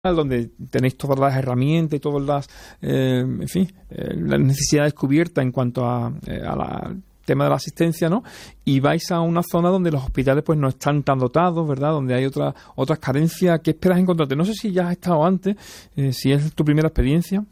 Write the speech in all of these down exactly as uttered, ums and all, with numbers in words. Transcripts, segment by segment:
donde tenéis todas las herramientas y todas las, eh, en fin, eh, las necesidades cubiertas en cuanto a, eh, a la tema de la asistencia, ¿no? Y vais a una zona donde los hospitales pues no están tan dotados, ¿verdad? Donde hay otras otras carencias. ¿Qué esperas encontrarte? No sé si ya has estado antes, eh, si es tu primera experiencia.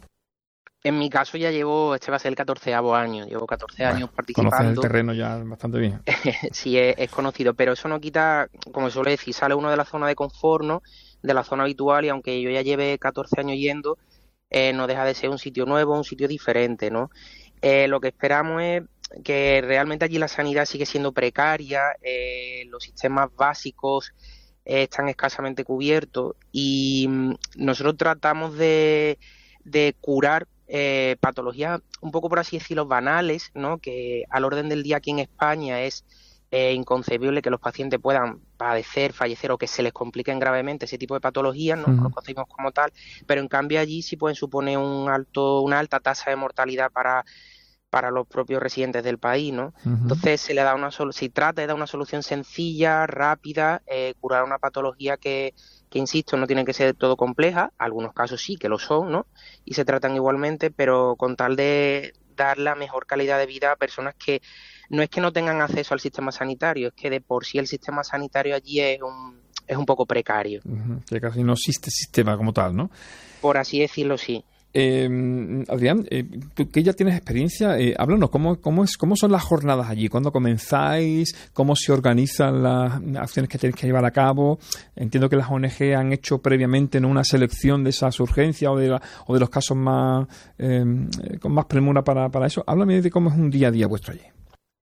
En mi caso ya llevo, este va a ser el catorceavo año, llevo catorce Bueno, años participando. Conoces el terreno ya bastante bien. Sí, es, es conocido, pero eso no quita, como se suele decir, sale uno de la zona de confort, ¿no? De la zona habitual, y aunque yo ya lleve catorce años yendo, eh, no deja de ser un sitio nuevo, un sitio diferente, ¿no? Eh, lo que esperamos es que realmente allí la sanidad sigue siendo precaria, eh, los sistemas básicos eh, están escasamente cubiertos y mm, nosotros tratamos de, de curar eh, patologías un poco, por así decirlo, banales, ¿no? Que al orden del día aquí en España es eh, inconcebible que los pacientes puedan padecer, fallecer o que se les compliquen gravemente ese tipo de patologías, ¿no? Uh-huh. No los concebimos como tal, pero en cambio allí sí pueden suponer un alto, una alta tasa de mortalidad para para los propios residentes del país, ¿no? Uh-huh. Entonces se le da una solu- se trata de dar una solución sencilla, rápida, eh, curar una patología que, que, insisto, no tiene que ser todo compleja, algunos casos sí que lo son, ¿no? Y se tratan igualmente, pero con tal de dar la mejor calidad de vida a personas que no es que no tengan acceso al sistema sanitario, es que de por sí el sistema sanitario allí es un, es un poco precario. Uh-huh. Que casi no existe sistema como tal, ¿no? Por así decirlo, sí. Eh, Adrián, eh, tú que ya tienes experiencia, eh, háblanos, ¿cómo, cómo, es, ¿cómo son las jornadas allí? ¿Cuándo comenzáis? ¿Cómo se organizan las acciones que tenéis que llevar a cabo? Entiendo que las O N G han hecho previamente, ¿no?, una selección de esas urgencias o de, la, o de los casos más eh, con más premura para, para eso. Háblame de cómo es un día a día vuestro allí.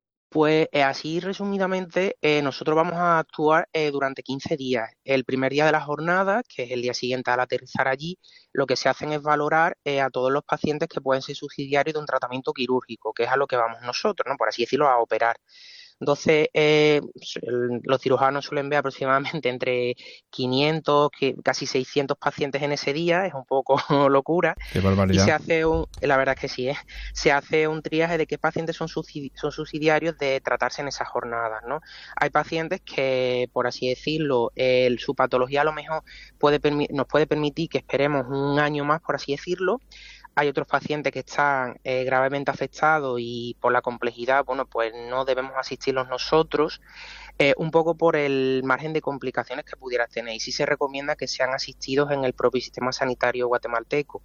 Pues eh, así resumidamente, eh, nosotros vamos a actuar eh, durante quince días. El primer día de la jornada, que es el día siguiente al aterrizar allí, lo que se hacen es valorar eh, a todos los pacientes que pueden ser subsidiarios de un tratamiento quirúrgico, que es a lo que vamos nosotros, ¿no? Por así decirlo, a operar. Entonces, eh, los cirujanos suelen ver aproximadamente entre quinientos, casi seiscientos pacientes en ese día, es un poco locura. Qué barbaridad. Y se hace un, la verdad es que sí, ¿eh? Se hace un triaje de qué pacientes son, subsidi- son subsidiarios de tratarse en esas jornadas, ¿no? Hay pacientes que, por así decirlo, el, su patología a lo mejor puede permi- nos puede permitir que esperemos un año más, por así decirlo. Hay otros pacientes que están eh, gravemente afectados y por la complejidad, bueno, pues no debemos asistirlos nosotros, eh, un poco por el margen de complicaciones que pudieras tener. Y sí se recomienda que sean asistidos en el propio sistema sanitario guatemalteco.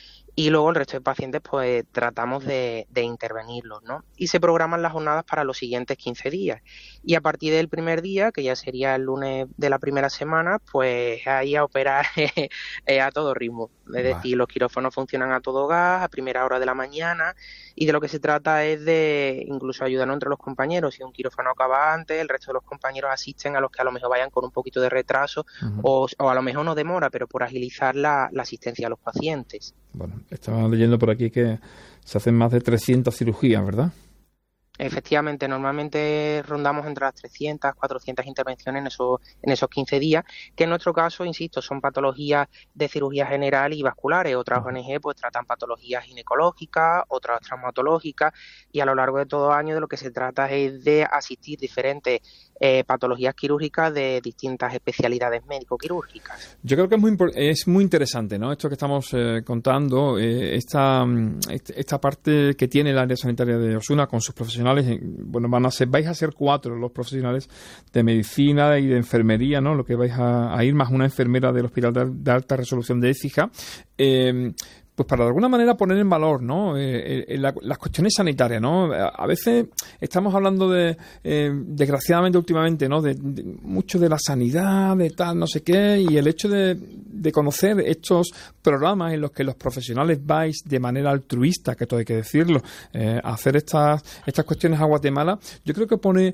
Y luego el resto de pacientes, pues tratamos de, de intervenirlos, ¿no? Y se programan las jornadas para los siguientes quince días. Y a partir del primer día, que ya sería el lunes de la primera semana, pues ahí a operar eh, a todo ritmo. Es vale. decir, los quirófanos funcionan a todo gas, a primera hora de la mañana, y de lo que se trata es de incluso ayudarnos entre los compañeros. Si un quirófano acaba antes, el resto de los compañeros asisten a los que a lo mejor vayan con un poquito de retraso, uh-huh. o, o a lo mejor no demora, pero por agilizar la, la asistencia a los pacientes. Bueno, estaba leyendo por aquí que se hacen más de trescientas cirugías, ¿verdad? Efectivamente, normalmente rondamos entre las trescientas, cuatrocientas intervenciones en esos, en esos quince días, que en nuestro caso, insisto, son patologías de cirugía general y vasculares. Otras O N G pues tratan patologías ginecológicas, otras traumatológicas, y a lo largo de todo el año de lo que se trata es de asistir diferentes eh, patologías quirúrgicas de distintas especialidades médico-quirúrgicas. Yo creo que es muy, es muy interesante, ¿no?, esto que estamos eh, contando, eh, esta, esta parte que tiene el área sanitaria de Osuna con sus profesionales. Bueno, van a ser, vais a ser cuatro los profesionales de medicina y de enfermería, ¿no?, lo que vais a, a ir, más una enfermera del Hospital de, de Alta Resolución de Écija, eh, pues para de alguna manera poner en valor, ¿no?, eh, eh, la, las cuestiones sanitarias, ¿no? A, a veces estamos hablando de, eh, desgraciadamente últimamente, ¿no?, de, de mucho de la sanidad, de tal, no sé qué, y el hecho de, de conocer estos programas en los que los profesionales vais de manera altruista, que todo hay que decirlo, eh, a hacer estas estas cuestiones a Guatemala, yo creo que pone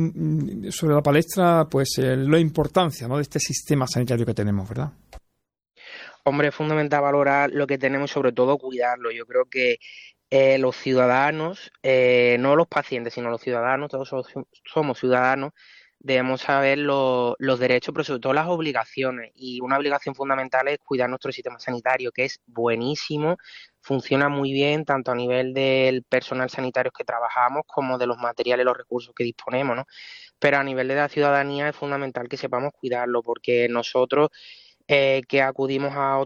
mm, sobre la palestra pues eh, la importancia, ¿no?, de este sistema sanitario que tenemos, ¿verdad? Hombre, es fundamental valorar lo que tenemos y sobre todo cuidarlo. Yo creo que eh, los ciudadanos, eh, no los pacientes, sino los ciudadanos, todos somos, somos ciudadanos, debemos saber lo, los derechos, pero sobre todo las obligaciones. Y una obligación fundamental es cuidar nuestro sistema sanitario, que es buenísimo, funciona muy bien, tanto a nivel del personal sanitario que trabajamos como de los materiales y los recursos que disponemos, ¿no? Pero a nivel de la ciudadanía es fundamental que sepamos cuidarlo, porque nosotros eh, que acudimos a